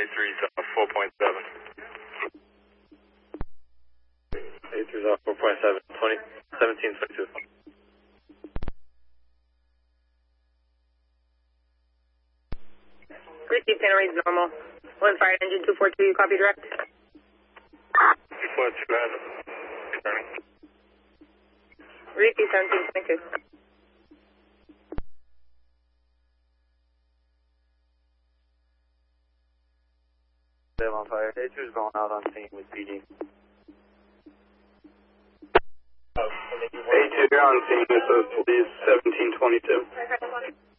A3's off 4.7. A3's off 4.7, 1722. Receive Panora's normal. One fire engine 242, you copy direct? 242 has it. Returning. Receive 1722. Bail on fire. A2's going out on scene with PD. A2, you're on scene with the police, 1722.